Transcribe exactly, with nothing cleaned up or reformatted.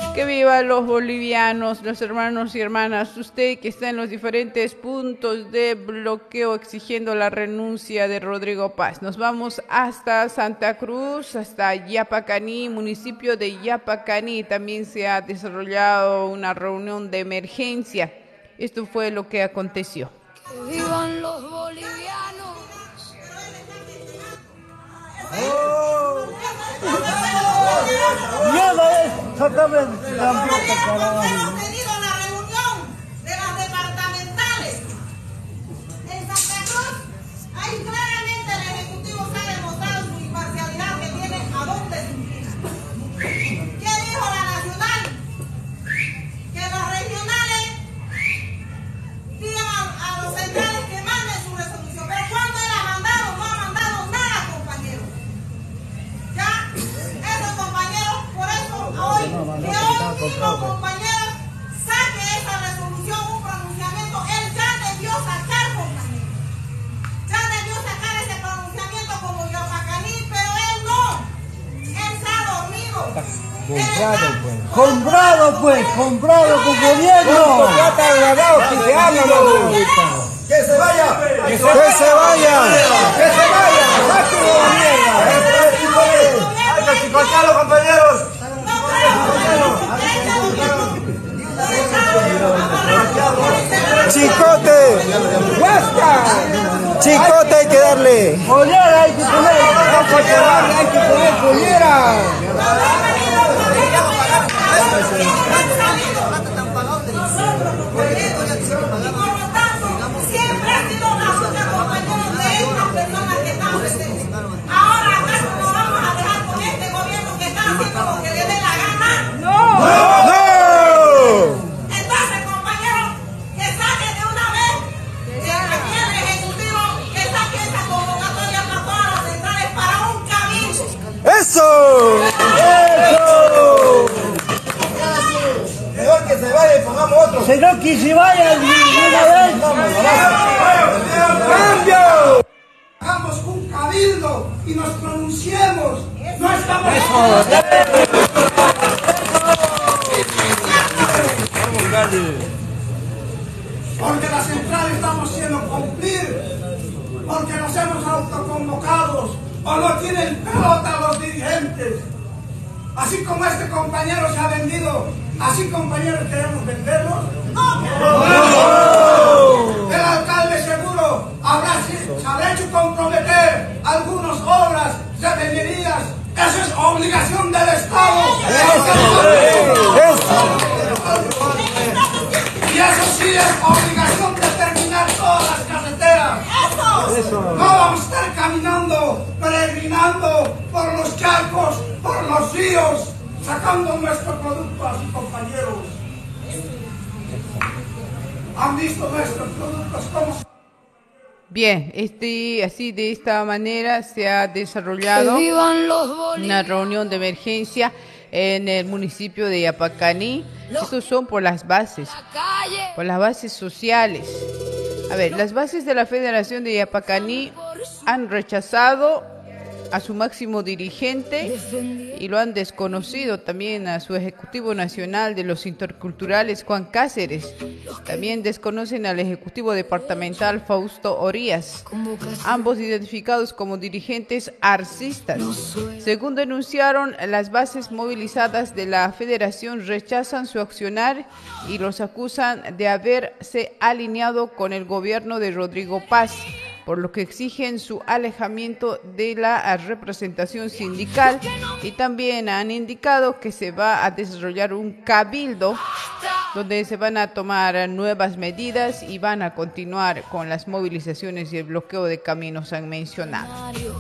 Que vivan los bolivianos, los hermanos y hermanas. Usted que está en los diferentes puntos de bloqueo exigiendo la renuncia de Rodrigo Paz. Nos vamos hasta Santa Cruz, hasta Yapacaní, municipio de Yapacaní. También se ha desarrollado una reunión de emergencia. Esto fue lo que aconteció. Que vivan los bolivianos. Oh. Mierda, exactamente. Hemos tenido la reunión de las departamentales en Santa Cruz. Ahí claramente el Ejecutivo se ha demostrado su imparcialidad que tiene a dónde se inclina. ¿Qué dijo la nacional? Que los regionales digan a, a los centrales que manden su resolución. Pero cuando él ha mandado, no ha mandado nada, compañeros. Ya, esos compañeros, por eso hoy, que hoy mismo, compañeros, saque esa resolución, un pronunciamiento. Él ya debió sacar, compañeros. Ya debió sacar ese pronunciamiento como Yapacaní, pero él no. Él se ha dormido. Comprado pues. Comprado pues, comprado con gobierno. ¡Que se vaya! ¡Que se vaya! ¡Que se vaya! ¡Que se vaya! ¡Sáquenlo de mierda! ¡Hay que chicotearlo, compañeros! ¡Chicote! ¡Basta! ¡Chicote hay que darle! ¡Pollera hay que poner! ¡Hay que poner pollera! Siempre ha sido la lucha, compañeros, de estas personas que están presentes. Ahora, ¿acaso nos vamos a dejar con este gobierno que está haciendo lo que le dé la gana? ¡No! ¡No! Entonces, compañeros, que saquen de una vez eh, aquí el Ejecutivo, que saque esa convocatoria para todas las centrales para un cabildo. ¡Eso! ¡Eso! Mejor que se vaya y pongamos otro. Señor, que se vaya de una vez. ¡Cambio! Hagamos un cabildo y nos pronunciemos. No estamos. Porque la central estamos siendo cumplir. Porque nos hemos autoconvocados. O no tienen pelota los dirigentes. Así como este compañero se ha vendido, así compañeros queremos venderlos. ¡No! El alcalde seguro habrá, se habrá hecho comprometer algunas obras de refinerías. Eso es obligación del Estado. Y eso sí es obligación de terminar todas las carreteras. No vamos a estar caminando, peregrinando por los charcos, por los ríos, sacando nuestro producto así, compañeros. ¿Han visto nuestros productos cómo? Bien, este, así de esta manera se ha desarrollado Que vivan los una bolivianos. reunión de emergencia en el municipio de Yapacaní. Estos son por las bases, Calle. por las bases sociales. A ver, las bases de la Federación de Yapacaní han rechazado a su máximo dirigente y lo han desconocido también a su Ejecutivo Nacional de los Interculturales, Juan Cáceres. También desconocen al Ejecutivo Departamental, Fausto Orías, ambos identificados como dirigentes arcistas. Según denunciaron, las bases movilizadas de la Federación rechazan su accionar y los acusan de haberse alineado con el gobierno de Rodrigo Paz, por lo que exigen su alejamiento de la representación sindical, y también han indicado que se va a desarrollar un cabildo donde se van a tomar nuevas medidas y van a continuar con las movilizaciones y el bloqueo de caminos, han mencionado.